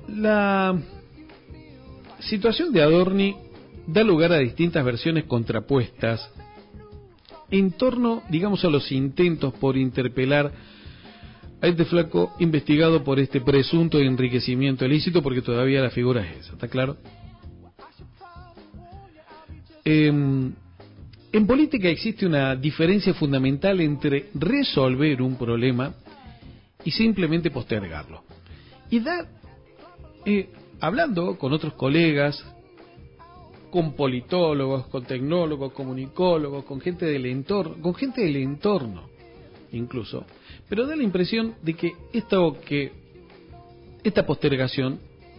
La situación de Adorni da lugar a distintas versiones contrapuestas en torno, digamos, a los intentos por interpelar a este flaco investigado por este presunto enriquecimiento ilícito, porque todavía la figura es esa, ¿está claro? En política existe una diferencia fundamental entre resolver un problema y simplemente postergarlo. Y hablando con otros colegas, con politólogos, con tecnólogos, comunicólogos, con gente del entorno incluso, pero da la impresión de que esta postergación,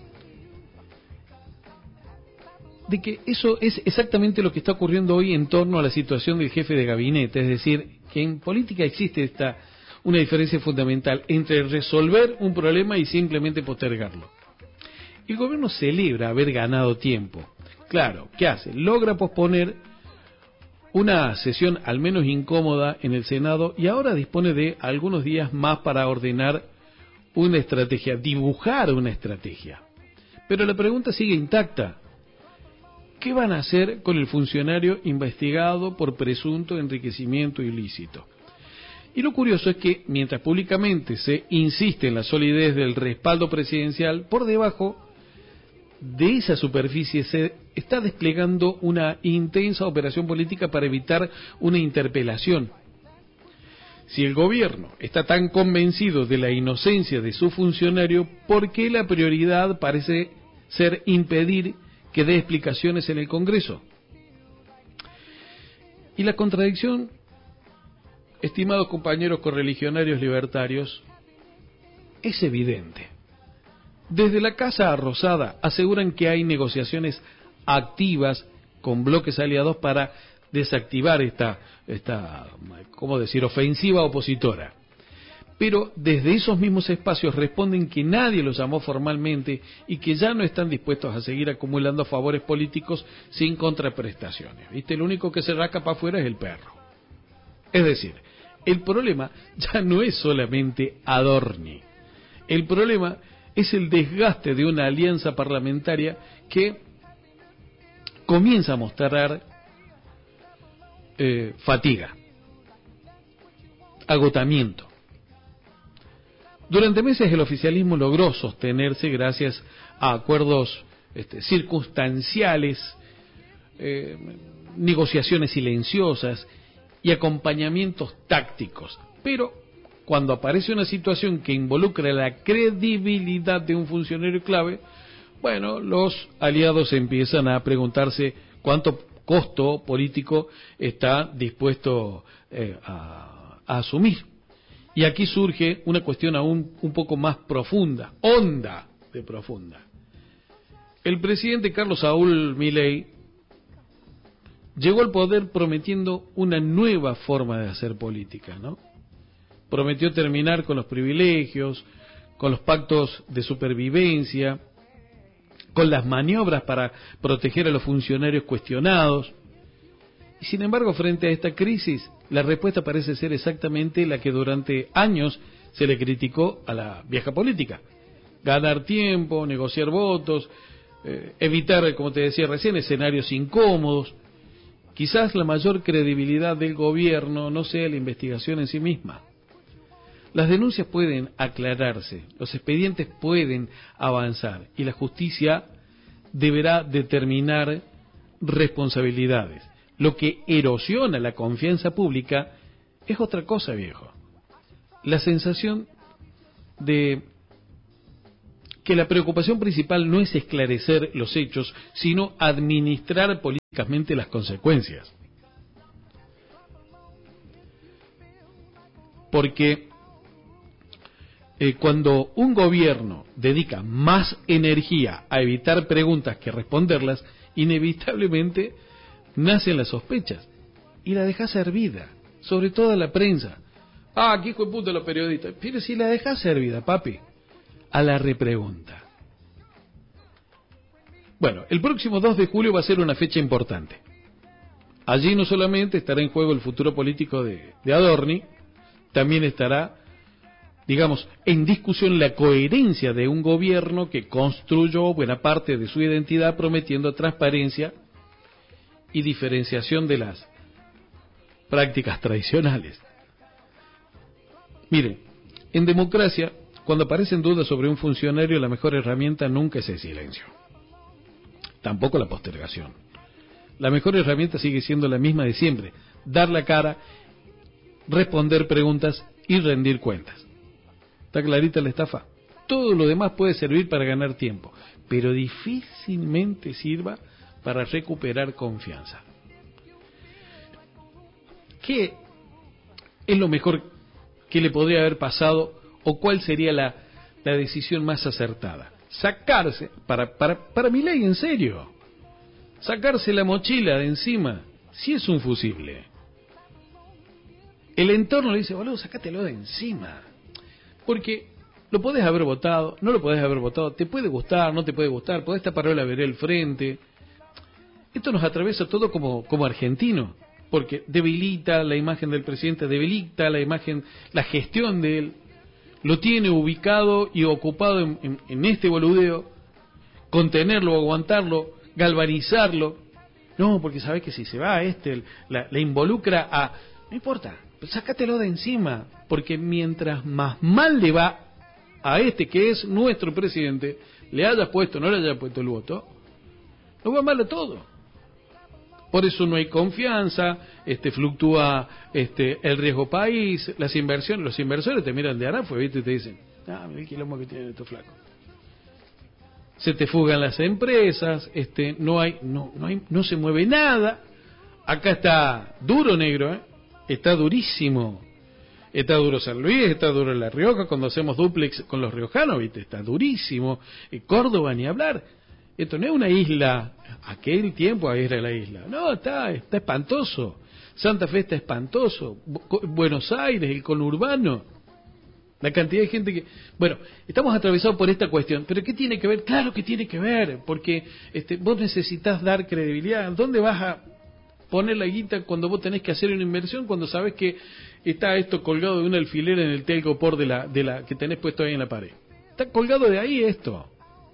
de que eso es exactamente lo que está ocurriendo hoy en torno a la situación del jefe de gabinete, es decir, que en política existe una diferencia fundamental entre resolver un problema y simplemente postergarlo. El gobierno celebra haber ganado tiempo. Claro, ¿qué hace? Logra posponer una sesión al menos incómoda en el Senado y ahora dispone de algunos días más para ordenar una estrategia, dibujar una estrategia. Pero la pregunta sigue intacta. ¿Qué van a hacer con el funcionario investigado por presunto enriquecimiento ilícito? Y lo curioso es que, mientras públicamente se insiste en la solidez del respaldo presidencial, por debajo de esa superficie se está desplegando una intensa operación política para evitar una interpelación. Si el gobierno está tan convencido de la inocencia de su funcionario, ¿por qué la prioridad parece ser impedir que dé explicaciones en el Congreso? Y la contradicción, estimados compañeros correligionarios libertarios, es evidente. Desde la Casa Rosada aseguran que hay negociaciones activas con bloques aliados para desactivar esta ¿cómo decir?, ofensiva opositora. Pero desde esos mismos espacios responden que nadie los llamó formalmente y que ya no están dispuestos a seguir acumulando favores políticos sin contraprestaciones. ¿Viste? El único que se rasca para afuera es el perro. Es decir, el problema ya no es solamente Adorni. El problema es el desgaste de una alianza parlamentaria que comienza a mostrar fatiga, agotamiento. Durante meses el oficialismo logró sostenerse gracias a acuerdos circunstanciales, negociaciones silenciosas y acompañamientos tácticos, pero cuando aparece una situación que involucra la credibilidad de un funcionario clave, bueno, los aliados empiezan a preguntarse cuánto costo político está dispuesto a asumir. Y aquí surge una cuestión aún un poco más profunda, honda de profunda. El presidente Carlos Saúl Milei llegó al poder prometiendo una nueva forma de hacer política, ¿no? Prometió terminar con los privilegios, con los pactos de supervivencia, con las maniobras para proteger a los funcionarios cuestionados. Y sin embargo, frente a esta crisis, la respuesta parece ser exactamente la que durante años se le criticó a la vieja política. Ganar tiempo, negociar votos, evitar, como te decía recién, escenarios incómodos. Quizás la mayor credibilidad del gobierno no sea la investigación en sí misma. Las denuncias pueden aclararse, los expedientes pueden avanzar y la justicia deberá determinar responsabilidades. Lo que erosiona la confianza pública es otra cosa, viejo. La sensación de que la preocupación principal no es esclarecer los hechos, sino administrar políticamente las consecuencias. Porque cuando un gobierno dedica más energía a evitar preguntas que responderlas, inevitablemente nacen las sospechas y la dejas hervida, sobre todo a la prensa. Ah, aquí hijo de puta los periodistas. Pero si la dejas hervida, papi, a la repregunta. Bueno, el próximo 2 de julio va a ser una fecha importante. Allí no solamente estará en juego el futuro político de Adorni, también estará digamos, en discusión la coherencia de un gobierno que construyó buena parte de su identidad prometiendo transparencia y diferenciación de las prácticas tradicionales. Miren, en democracia, cuando aparecen dudas sobre un funcionario, la mejor herramienta nunca es el silencio, tampoco la postergación. La mejor herramienta sigue siendo la misma de siempre: dar la cara, responder preguntas y rendir cuentas. ¿Está clarita la estafa? Todo lo demás puede servir para ganar tiempo, pero difícilmente sirva para recuperar confianza. ¿Qué es lo mejor que le podría haber pasado o cuál sería la decisión más acertada? Sacarse, para Milei, en serio, sacarse la mochila de encima, si es un fusible. El entorno le dice, boludo, sacátelo de encima. Porque lo podés haber votado, no lo podés haber votado, te puede gustar, no te puede gustar, podés tapar la vereda del frente. Esto nos atraviesa todo como argentino, porque debilita la imagen del presidente, debilita la imagen, la gestión de él, lo tiene ubicado y ocupado en este boludeo, contenerlo, aguantarlo, galvanizarlo. No, porque sabés que si se va la involucra a... No importa, pero sácatelo de encima, porque mientras más mal le va a que es nuestro presidente, le hayas puesto, no le hayas puesto el voto, nos va mal a todo. Por eso no hay confianza, fluctúa el riesgo país, las inversiones, los inversores te miran de arafo, ¿viste? Y te dicen, mira el quilombo que tienen estos flacos. Se te fugan las empresas, no se mueve nada. Acá está duro, negro, está durísimo. Está duro San Luis, está duro La Rioja, cuando hacemos dúplex con los riojanos, ¿viste? Está durísimo. Córdoba, ni hablar. Esto no es una isla, aquel tiempo era la isla. No, está espantoso. Santa Fe está espantoso. Buenos Aires, el conurbano. La cantidad de gente que... Bueno, estamos atravesados por esta cuestión. ¿Pero qué tiene que ver? Claro que tiene que ver, porque vos necesitas dar credibilidad. ¿Dónde vas a poner la guita cuando vos tenés que hacer una inversión, cuando sabés que está esto colgado de un alfiler en el telgopor de la que tenés puesto ahí en la pared? Está colgado de ahí esto.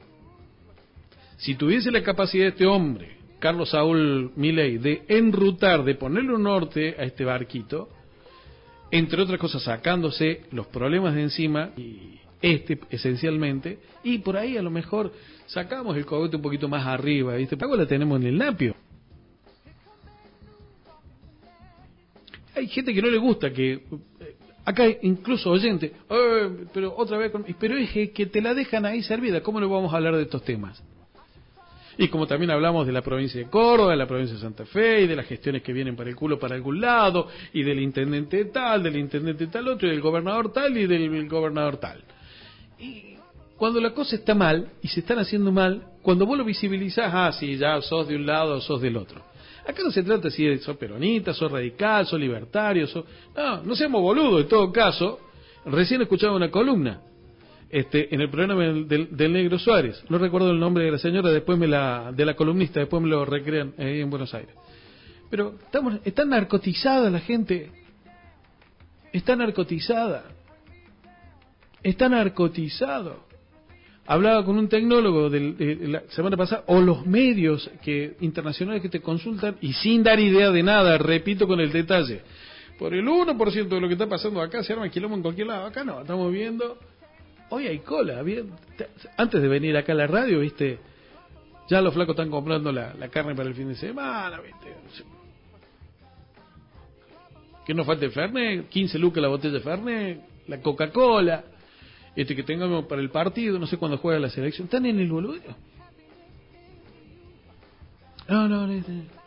Si tuviese la capacidad de este hombre, Carlos Saúl Milei, de enrutar, de ponerle un norte a este barquito, entre otras cosas sacándose los problemas de encima, y esencialmente, y por ahí a lo mejor sacamos el cogote un poquito más arriba, ¿viste? Pago la tenemos en el napio. Hay gente que no le gusta que... Acá incluso oyente, pero otra vez... Pero es que te la dejan ahí servida, ¿cómo no vamos a hablar de estos temas? Y como también hablamos de la provincia de Córdoba, de la provincia de Santa Fe, y de las gestiones que vienen para el culo para algún lado, y del intendente tal otro, y del gobernador tal, y del gobernador tal. Y cuando la cosa está mal, y se están haciendo mal, cuando vos lo visibilizás, sí, ya sos de un lado o sos del otro. Acá no se trata si sos peronista, sos radical, sos libertario, no seamos boludos, en todo caso. Recién escuchaba una columna en el programa del Negro Suárez, no recuerdo el nombre de la señora, después de la columnista, después me lo recrean ahí en Buenos Aires. Pero está narcotizada la gente, está narcotizado. Hablaba con un tecnólogo la semana pasada, o los medios internacionales que te consultan, y sin dar idea de nada, repito con el detalle, por el 1% de lo que está pasando acá se arma quilombo en cualquier lado. Acá no, estamos viendo... Hoy hay cola, bien. Antes de venir acá a la radio, ¿viste? Ya los flacos están comprando la carne para el fin de semana, ¿viste? Que no falte el Fernet, 15 lucas la botella de Fernet, la Coca-Cola, que tengamos para el partido, no sé cuándo juega la selección. Están en el boludo. No.